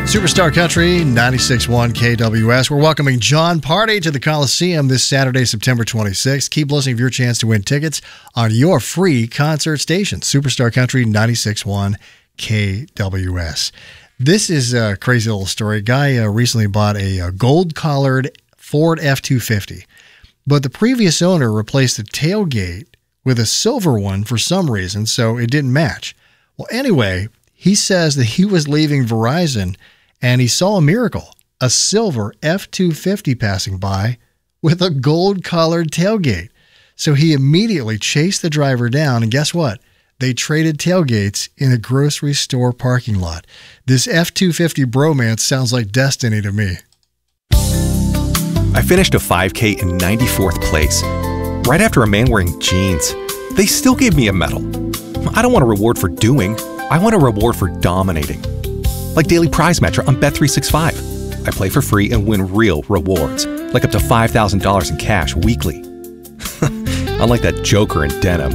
Superstar Country, 96.1 KWS. We're welcoming Jon Pardi to the Coliseum this Saturday, September 26th. Keep listening for your chance to win tickets on your free concert station, Superstar Country, 96.1 KWS. This is a crazy little story. A guy recently bought a gold-collared Ford F-250, but the previous owner replaced the tailgate with a silver one for some reason, so it didn't match. Well, anyway, he says that he was leaving Verizon and he saw a miracle, a silver F-250 passing by with a gold-collared tailgate. So he immediately chased the driver down, and guess what? They traded tailgates in a grocery store parking lot. This F-250 bromance sounds like destiny to me. I finished a 5K in 94th place, right after a man wearing jeans. They still gave me a medal. I don't want a reward for doing. I want a reward for dominating. Like Daily Prize Matcher on Bet365. I play for free and win real rewards, like up to $5,000 in cash weekly. Unlike that joker in denim.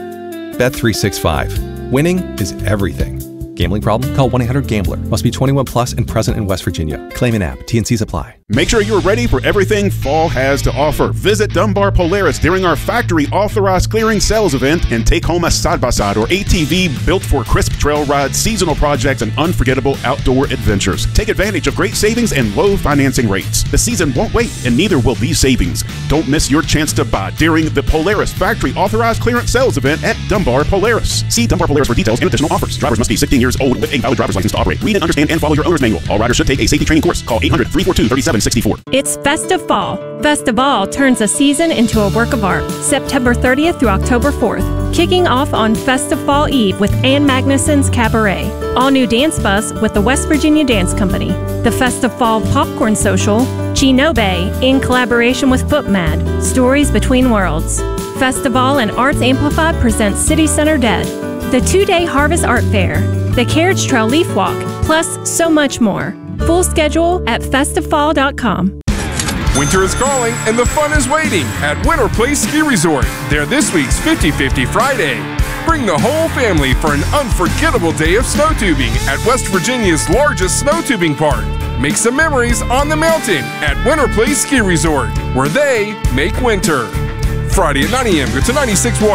Bet365. Winning is everything. Gambling problem? Call 1-800-GAMBLER. Must be 21 plus and present in West Virginia. Claim an app. T&Cs apply. Make sure you're ready for everything fall has to offer. Visit Dunbar Polaris during our factory authorized clearing sales event and take home a side-by-side or ATV built for crisp trail rides, seasonal projects, and unforgettable outdoor adventures. Take advantage of great savings and low financing rates. The season won't wait, and neither will these savings. Don't miss your chance to buy during the Polaris factory authorized clearance sales event at Dunbar Polaris. See Dunbar Polaris for details and additional offers. Drivers must be 16 years old with a valid driver's license to operate. Read and understand and follow your owner's manual. All riders should take a safety training course. Call 800-342-3764. It's Festive Fall. Festival turns a season into a work of art. September 30th through October 4th. Kicking off on Festive Fall Eve with Ann Magnuson's Cabaret. All new dance bus with the West Virginia Dance Company. The Festive Fall Popcorn Social. Chinobe in collaboration with FootMad. Stories Between Worlds. Festival and Arts Amplified presents City Center Dead. The 2-day Harvest Art Fair. The Carriage Trail Leaf Walk. Plus so much more. Full schedule at festivefall.com. Winter is calling and the fun is waiting at Winter Place Ski Resort. They're this week's 50-50 Friday. Bring the whole family for an unforgettable day of snow tubing at West Virginia's largest snow tubing park. Make some memories on the mountain at Winter Place Ski Resort, where they make winter. Friday at 9 a.m. Go to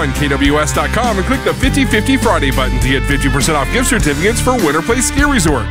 961kws.com and click the 50-50 Friday button to get 50% off gift certificates for Winter Place Ski Resort.